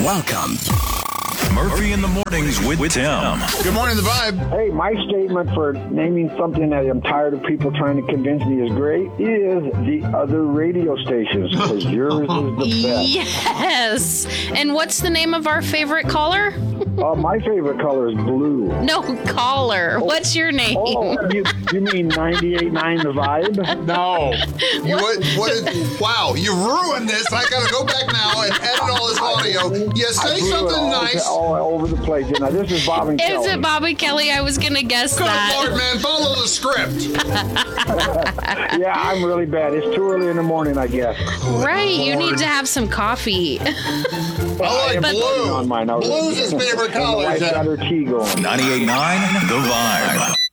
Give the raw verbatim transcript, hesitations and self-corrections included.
Welcome. Murphy in the Mornings with, with Tim. Good morning, The Vibe. Hey, my statement for naming something that I'm tired of people trying to convince me is great is the other radio stations, because yours is the best. Yes. And what's the name of our favorite caller? Uh, my favorite color is blue. No, caller. Oh. What's your name? Oh, you, you mean ninety-eight point nine The Vibe? No. You what? What is, wow, you ruined this. I got to go back now and edit all this audio. You say I blew it something all, nice. all over the place. Now, this is Bob and Is Kelly. it Bob and Kelly? I was going to guess Good that. Lord, man, follow the script. Yeah, I'm really bad. It's too early in the morning, I guess. Right. You need to have some coffee. I like But- blue. On mine. I was- Blue's his favorite and the color. wife's got her tea going. ninety-eight point nine The Vibe.